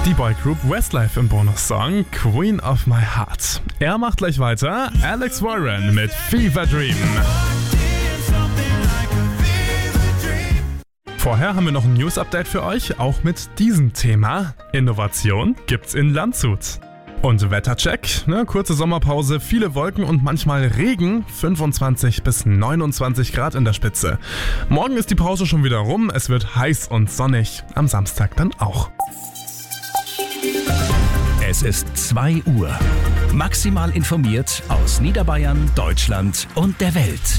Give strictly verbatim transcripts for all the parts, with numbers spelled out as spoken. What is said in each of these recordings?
Die Boygroup Westlife im Bonus-Song Queen of My Heart. Er macht gleich weiter, Alex Warren mit Fever Dream. Vorher haben wir noch ein News-Update für euch, auch mit diesem Thema. Innovation gibt's in Landshut. Und Wettercheck, ne, kurze Sommerpause, viele Wolken und manchmal Regen, fünfundzwanzig bis neunundzwanzig Grad in der Spitze. Morgen ist die Pause schon wieder rum, es wird heiß und sonnig, am Samstag dann auch. Es ist zwei Uhr. Maximal informiert aus Niederbayern, Deutschland und der Welt.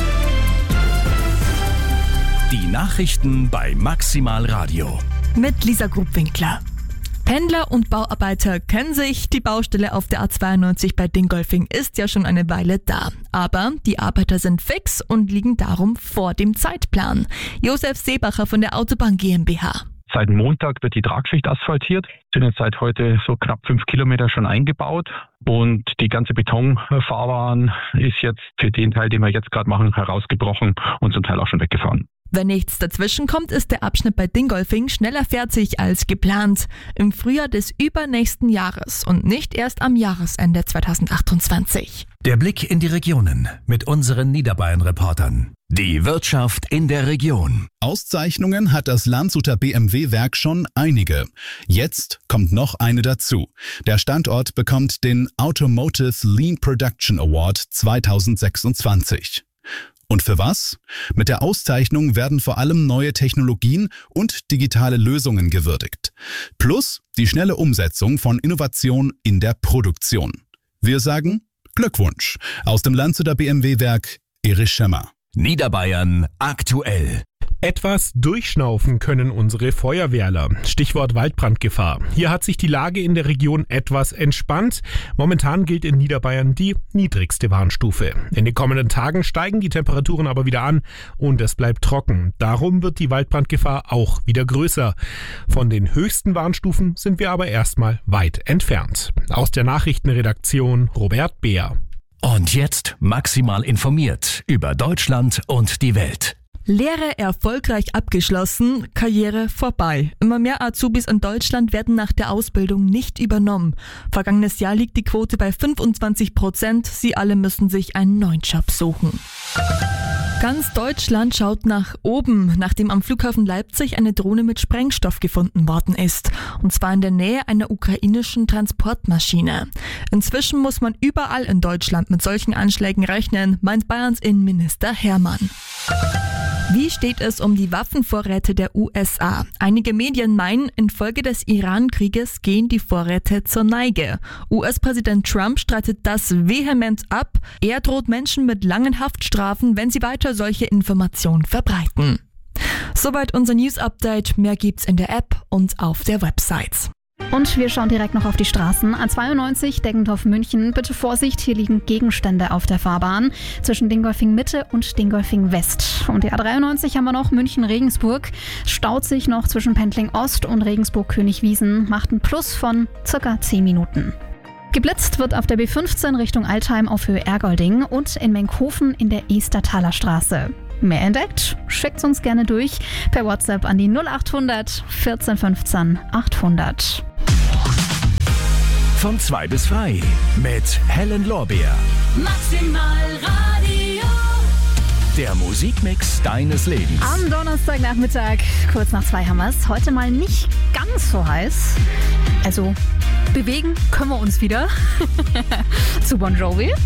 Die Nachrichten bei Maximal Radio. Mit Lisa Grubwinkler. Pendler und Bauarbeiter kennen sich. Die Baustelle auf der A zweiundneunzig bei Dingolfing ist ja schon eine Weile da. Aber die Arbeiter sind fix und liegen darum vor dem Zeitplan. Josef Seebacher von der Autobahn GmbH. Seit Montag wird die Tragschicht asphaltiert. Sind jetzt seit heute so knapp fünf Kilometer schon eingebaut. Und die ganze Betonfahrbahn ist jetzt für den Teil, den wir jetzt gerade machen, herausgebrochen und zum Teil auch schon weggefahren. Wenn nichts dazwischen kommt, ist der Abschnitt bei Dingolfing schneller fertig als geplant. Im Frühjahr des übernächsten Jahres und nicht erst am Jahresende zweitausendachtundzwanzig. Der Blick in die Regionen mit unseren Niederbayern-Reportern. Die Wirtschaft in der Region. Auszeichnungen hat das Landshuter B M W-Werk schon einige. Jetzt kommt noch eine dazu. Der Standort bekommt den Automotive Lean Production Award zweitausendsechsundzwanzig. Und für was? Mit der Auszeichnung werden vor allem neue Technologien und digitale Lösungen gewürdigt. Plus die schnelle Umsetzung von Innovation in der Produktion. Wir sagen Glückwunsch aus dem Landshuter B M W-Werk Erich Schemmer. Niederbayern aktuell. Etwas durchschnaufen können unsere Feuerwehrler. Stichwort Waldbrandgefahr. Hier hat sich die Lage in der Region etwas entspannt. Momentan gilt in Niederbayern die niedrigste Warnstufe. In den kommenden Tagen steigen die Temperaturen aber wieder an und es bleibt trocken. Darum wird die Waldbrandgefahr auch wieder größer. Von den höchsten Warnstufen sind wir aber erstmal weit entfernt. Aus der Nachrichtenredaktion Robert Beer. Und jetzt maximal informiert über Deutschland und die Welt. Lehre erfolgreich abgeschlossen, Karriere vorbei. Immer mehr Azubis in Deutschland werden nach der Ausbildung nicht übernommen. Vergangenes Jahr liegt die Quote bei fünfundzwanzig Prozent. Sie alle müssen sich einen neuen Job suchen. Ganz Deutschland schaut nach oben, nachdem am Flughafen Leipzig eine Drohne mit Sprengstoff gefunden worden ist. Und zwar in der Nähe einer ukrainischen Transportmaschine. Inzwischen muss man überall in Deutschland mit solchen Anschlägen rechnen, meint Bayerns Innenminister Hermann. Wie steht es um die Waffenvorräte der U S A? Einige Medien meinen, infolge des Iran-Krieges gehen die Vorräte zur Neige. U S-Präsident Trump streitet das vehement ab. Er droht Menschen mit langen Haftstrafen, wenn sie weiter solche Informationen verbreiten. Soweit unser News-Update. Mehr gibt's in der App und auf der Website. Und wir schauen direkt noch auf die Straßen. A zweiundneunzig Deggendorf-München. Bitte Vorsicht, hier liegen Gegenstände auf der Fahrbahn zwischen Dingolfing-Mitte und Dingolfing-West. Und die A dreiundneunzig haben wir noch, München-Regensburg. Staut sich noch zwischen Pendling-Ost und Regensburg-Königswiesen. Macht ein Plus von circa zehn Minuten. Geblitzt wird auf der B fünfzehn Richtung Altheim auf Höhe Ergolding und in Menkhofen in der Estertaler Straße. Mehr entdeckt? Schickt's uns gerne durch per WhatsApp an die null achthundert vierzehn fünfzehn achthundert. Von zwei bis frei mit Helen Lorbeer. Maximal Radio. Der Musikmix deines Lebens. Am Donnerstagnachmittag, kurz nach zwei haben wir's. Heute mal nicht ganz so heiß. Also bewegen können wir uns wieder. Zu Bon Jovi.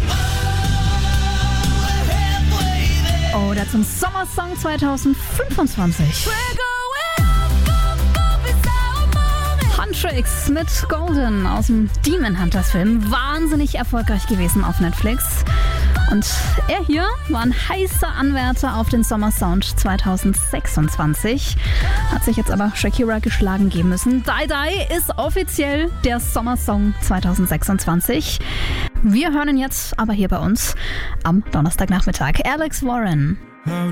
Oder zum Sommersong zweitausendfünfundzwanzig. Huntrix mit Golden aus dem Demon Hunters Film. Wahnsinnig erfolgreich gewesen auf Netflix. Und er hier war ein heißer Anwärter auf den Sommersound zweitausendsechsundzwanzig. Hat sich jetzt aber Shakira geschlagen geben müssen. Die Die ist offiziell der Sommersong zweitausendsechsundzwanzig. Wir hören ihn jetzt aber hier bei uns am Donnerstagnachmittag. Alex Warren.